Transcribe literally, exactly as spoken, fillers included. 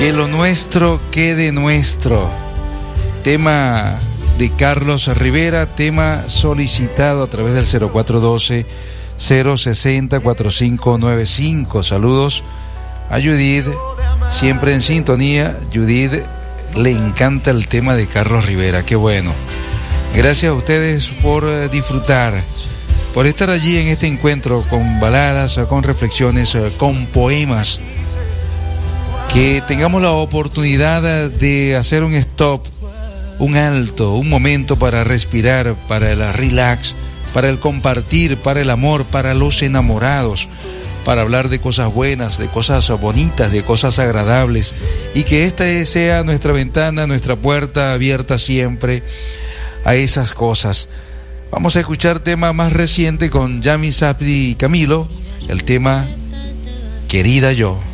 Que lo nuestro quede nuestro. Tema de Carlos Rivera, tema solicitado a través del cero cuatro uno dos, cero seis cero, cuatro cinco nueve cinco. Saludos a Judith, siempre en sintonía. Judith le encanta el tema de Carlos Rivera, qué bueno. Gracias a ustedes por disfrutar, por estar allí en este encuentro con baladas, con reflexiones, con poemas. Que tengamos la oportunidad de hacer un stop, un alto, un momento para respirar, para el relax, para el compartir, para el amor, para los enamorados, para hablar de cosas buenas, de cosas bonitas, de cosas agradables, y que esta sea nuestra ventana, nuestra puerta abierta siempre a esas cosas. Vamos a escuchar tema más reciente con Yami Sapdi y Camilo, el tema Querida Yo.